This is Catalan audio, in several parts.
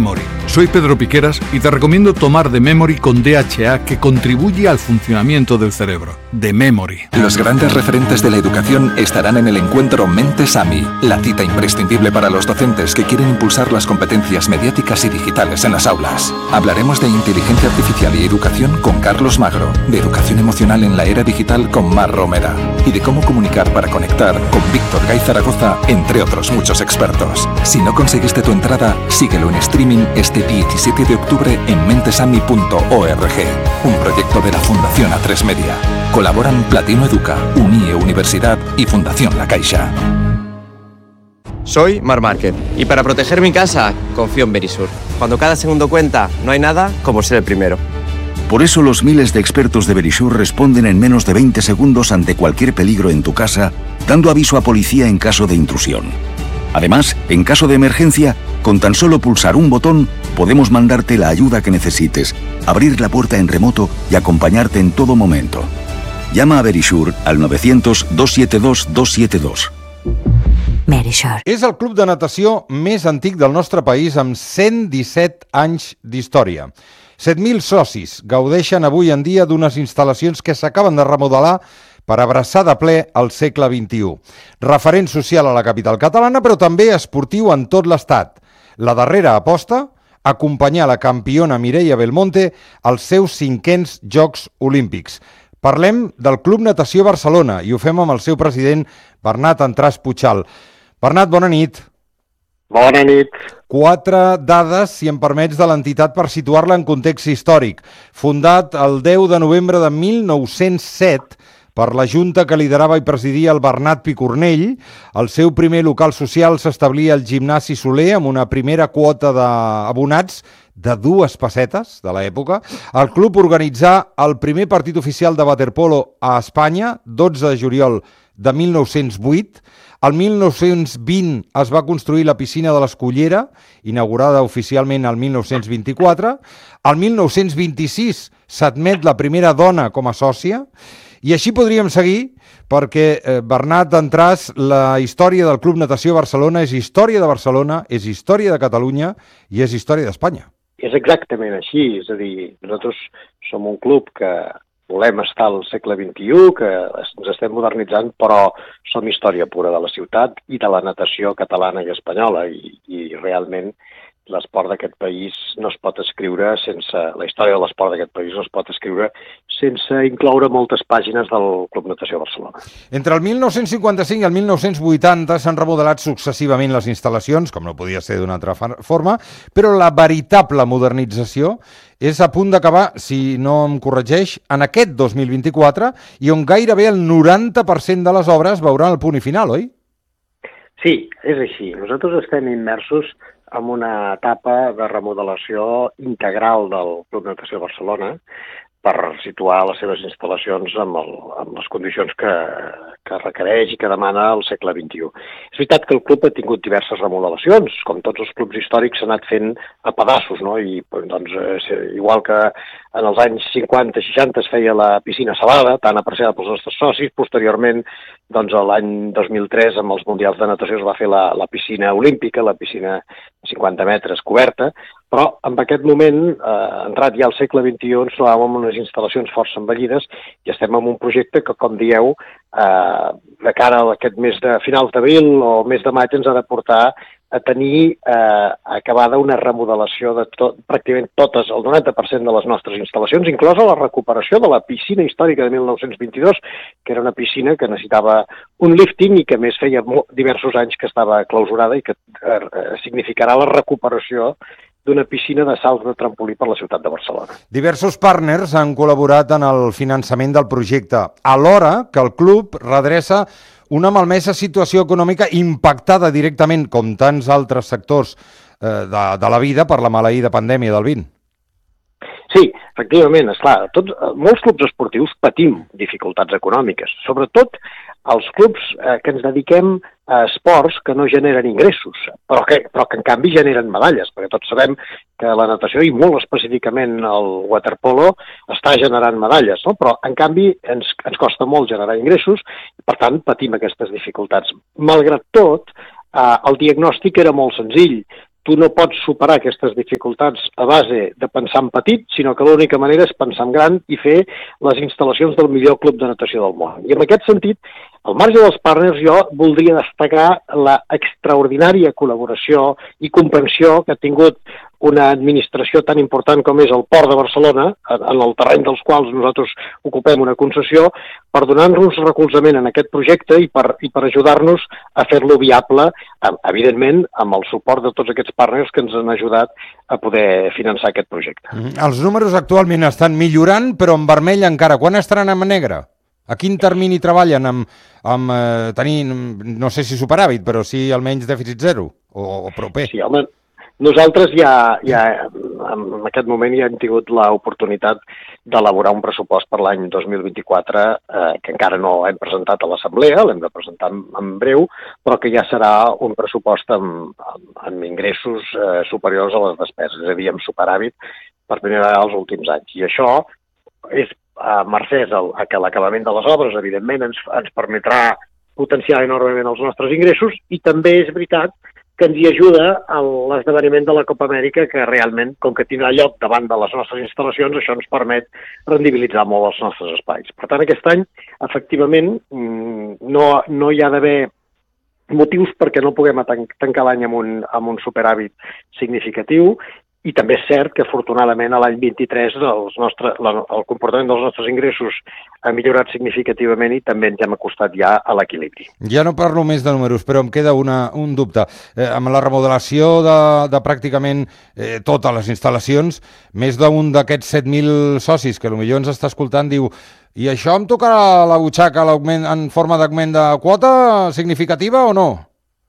Memory. Soy Pedro Piqueras y te recomiendo tomar The Memory con DHA, que contribuye al funcionamiento del cerebro. The Memory. Los grandes referentes de la educación estarán en el encuentro Mentes AMI, la cita imprescindible para los docentes que quieren impulsar las competencias mediáticas y digitales en las aulas. Hablaremos de inteligencia artificial y educación con Carlos Magro, de educación emocional en la era digital con Mar Romera y de cómo comunicar para conectar con Víctor Gay Zaragoza, entre otros muchos expertos. Si no conseguiste tu entrada, síguelo en streaming este 17 de octubre en mentesami.org, un proyecto de la Fundación A3 Media. Colaboran Platino Educa, UNIE Universidad y Fundación La Caixa. Soy Marc Márquez y para proteger mi casa confío en Verisur. Cuando cada segundo cuenta, no hay nada como ser el primero. Por eso los miles de expertos de Verisur responden en menos de 20 segundos ante cualquier peligro en tu casa, dando aviso a policía en caso de intrusión. Además, en caso de emergencia, con tan solo pulsar un botón, podemos mandarte la ayuda que necesites, abrir la puerta en remoto y acompañarte en todo momento. Llama a Verisur al 900-272-272. Verisur. És el club de natació més antic del nostre país amb 117 anys d'història. 7.000 socis gaudeixen avui en dia d'unes instal·lacions que s'acaben de remodelar per abraçar de ple el segle XXI. Referent social a la capital catalana, però també esportiu en tot l'estat. La darrera aposta, acompanyar la campiona Mireia Belmonte als seus 5è Jocs Olímpics. Parlem del Club Natació Barcelona i ho fem amb el seu president, Bernat Entràs Puchal. Bernat, bona nit. Bona nit. 4 dades, si em permets, de l'entitat per situar-la en context històric. Fundat el 10 de novembre de 1907 per la junta que liderava i presidia el Bernat Picornell, el seu primer local social s'establia al Gimnàs Soler amb una primera quota d'abonats de 2 pessetes de l'època. El club organitzà el primer partit oficial de waterpolo a Espanya, 12 de juliol de 1908. El 1920 es va construir la piscina de l'Escullera, inaugurada oficialment el 1924. El 1926 s'admet la primera dona com a sòcia. I així podríem seguir, perquè, Bernat Entràs, la història del Club Natació Barcelona és història de Barcelona, és història de Catalunya i és història d'Espanya. És exactament així, és a dir, nosaltres som un club que volem estar al segle XXI, que ens estem modernitzant, però som història pura de la ciutat i de la natació catalana i espanyola, i realment l'esport d'aquest país no es pot escriure sense... La història de l'esport d'aquest país no es pot escriure sense incloure moltes pàgines del Club Natació Barcelona. Entre el 1955 i el 1980 s'han remodelat successivament les instal·lacions, com no podia ser d'una altra forma, però la veritable modernització és a punt d'acabar, si no em corregeix, en aquest 2024, i on gairebé el 90% de les obres veuran el punt i final, oi? Sí, és així. Nosaltres estem immersos en una etapa de remodelació integral del Club Natació Barcelona per situar les seves instal·lacions amb les condicions que requereix i que demana el segle XXI. És veritat que el club ha tingut diverses remodelacions, com tots els clubs històrics s'ha anat fent a pedaços, no? I doncs, igual que en els anys 50-60 es feia la piscina salada, tan apreciada pels nostres socis, posteriorment, doncs l'any 2003 amb els Mundials de Natació es va fer la piscina olímpica, la piscina de 50 metres coberta, però en aquest moment, entrat ja al segle XXI, ens trobàvem en unes instal·lacions força envellides i estem en un projecte que, com dieu, de cara a aquest mes de finals d'abril o mes de maig ens ha de portar a tenir acabada una remodelació de pràcticament totes, el 90% de les nostres instal·lacions, inclosa la recuperació de la piscina històrica de 1922, que era una piscina que necessitava un lifting i que, a més, feia diversos anys que estava clausurada i que significarà la recuperació d'una piscina de salts de trampolí per la ciutat de Barcelona. Diversos partners han col·laborat en el finançament del projecte, alhora que el club redreça una malmesa situació econòmica impactada directament, com tants altres sectors de la vida, per la maleïda pandèmia del 20. Sí, efectivament, esclar, molts clubs esportius patim dificultats econòmiques, sobretot els clubs que ens dediquem a esports que no generen ingressos, però que en canvi generen medalles, perquè tots sabem que la natació, i molt específicament el waterpolo, està generant medalles, no? Però en canvi ens costa molt generar ingressos, i per tant patim aquestes dificultats. Malgrat tot, el diagnòstic era molt senzill, tu no pots superar aquestes dificultats a base de pensar en petit, sinó que l'única manera és pensar en gran i fer les instal·lacions del millor club de natació del món. I en aquest sentit, al marge dels partners, jo voldria destacar la extraordinària col·laboració i comprensió que ha tingut una administració tan important com és el Port de Barcelona, en el terreny dels quals nosaltres ocupem una concessió, per donar-nos recolzament en aquest projecte i per ajudar-nos a fer-lo viable, evidentment, amb el suport de tots aquests partners que ens han ajudat a poder finançar aquest projecte. Els números actualment estan millorant, però en vermell encara. Quan estaran en negre? A quin termini treballen amb tenir, no sé si superàvit, però sí almenys dèficit zero o proper? Sí, home, nosaltres ja en aquest moment ja hem tingut l'oportunitat d'elaborar un pressupost per l'any 2024 que encara no hem presentat a l'Assemblea, l'hem de presentar en breu, però que ja serà un pressupost amb ingressos superiors a les despeses, és a dir, amb superàvit per primera vegada els últims anys. I això és mercès que l'acabament de les obres, evidentment, ens permetrà potenciar enormement els nostres ingressos i també és veritat que ens hi ajuda l'esdeveniment de la Copa Amèrica, que realment, com que tindrà lloc davant de les nostres instal·lacions, això ens permet rendibilitzar molt els nostres espais. Per tant, aquest any, efectivament, no hi ha d'haver motius perquè no puguem tancar l'any amb un superàvit significatiu. I també és cert que, afortunadament, a l'any 23 el comportament dels nostres ingressos ha millorat significativament i també ens hem acostat ja a l'equilibri. Ja no parlo més de números, però em queda un dubte. Amb la remodelació de pràcticament totes les instal·lacions, més d'un d'aquests 7.000 socis que potser ens està escoltant diu i això em tocarà la butxaca en forma d'augment de quota significativa o no?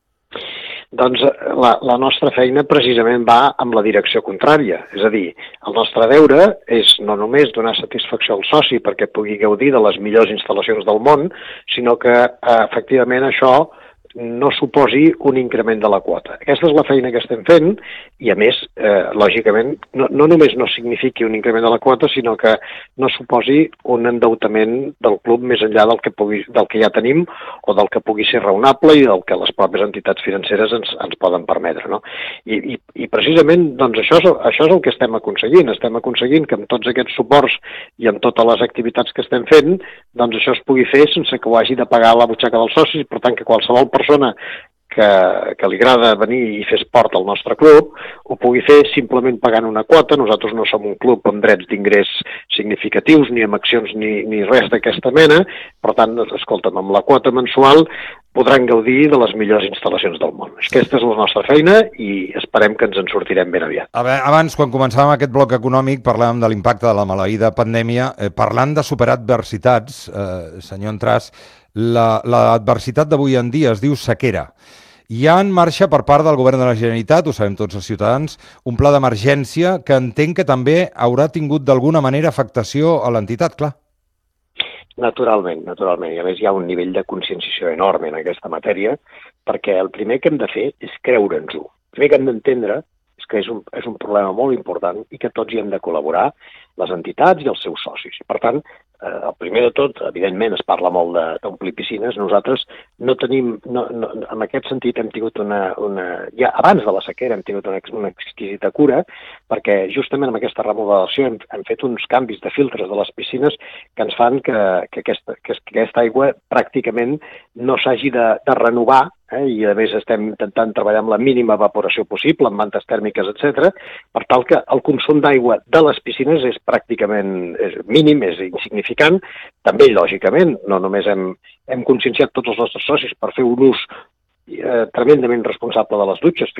Doncs la nostra feina precisament va amb la direcció contrària. És a dir, el nostre deure és no només donar satisfacció al soci perquè pugui gaudir de les millors instal·lacions del món, sinó que efectivament això no suposi un increment de la quota. Aquesta és la feina que estem fent i, a més, lògicament, no només no signifiqui un increment de la quota, sinó que no suposi un endeutament del club més enllà del que ja tenim o del que pugui ser raonable i del que les pròpies entitats financeres ens poden permetre. No? I precisament doncs, això és el que estem aconseguint. Estem aconseguint que amb tots aquests suports i amb totes les activitats que estem fent, doncs això es pugui fer sense que ho hagi de pagar la butxaca dels socis, per tant que qualsevol persona que li agrada venir i fer esport al nostre club ho pugui fer simplement pagant una quota. Nosaltres no som un club amb drets d'ingrés significatius, ni amb accions ni res d'aquesta mena. Per tant, escolta'm, amb la quota mensual podran gaudir de les millors instal·lacions del món. Aquesta és la nostra feina i esperem que ens en sortirem ben aviat. Abans, quan començàvem aquest bloc econòmic, parlàvem de l'impacte de la maleïda pandèmia. Parlant de superar adversitats, senyor Entràs, l'adversitat d'avui en dia es diu sequera. Hi ha en marxa per part del govern de la Generalitat, ho sabem tots els ciutadans, un pla d'emergència que entenc que també haurà tingut d'alguna manera afectació a l'entitat, clar. Naturalment. I a més hi ha un nivell de conscienciació enorme en aquesta matèria, perquè el primer que hem de fer és creure'ns-ho. El primer que hem d'entendre és que és un problema molt important i que tots hi hem de col·laborar, les entitats i els seus socis. Per tant, el primer de tot, evidentment, es parla molt d'omplir piscines. Nosaltres no tenim, en aquest sentit hem tingut ja abans de la sequera hem tingut una exquisita cura, perquè justament amb aquesta remodelació hem fet uns canvis de filtres de les piscines que ens fan que aquesta aigua pràcticament no s'hagi de renovar, i a més estem intentant treballar amb la mínima evaporació possible, amb mantes tèrmiques, etc., per tal que el consum d'aigua de les piscines és pràcticament mínim, és insignificant. També, lògicament, no només hem conscienciat tots els nostres socis per fer un ús tremendament responsable de les dutxes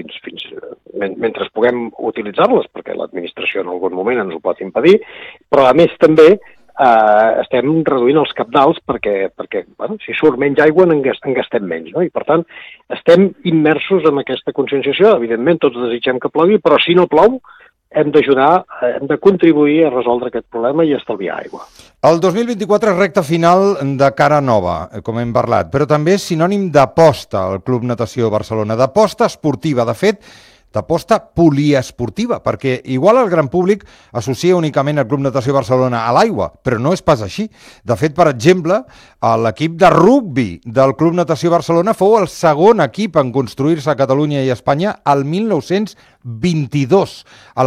mentre puguem utilitzar-les, perquè l'administració en algun moment ens ho pot impedir, però a més també estem reduint els cabdals perquè si surt menys aigua en gastem menys, no? I per tant estem immersos en aquesta conscienciació. Evidentment tots desitgem que plogui, però si no plou hem d'ajudar, hem de contribuir a resoldre aquest problema i estalviar aigua. El 2024 és recta final de cara nova, com hem parlat, però també és sinònim d'aposta al Club Natació Barcelona, d'aposta esportiva. De fet, d'aposta poliesportiva, perquè igual el gran públic associa únicament el Club Natació Barcelona a l'aigua, però no és pas així. De fet, per exemple, l'equip de rugbi del Club Natació Barcelona fou el segon equip en construir-se a Catalunya i Espanya al 1922.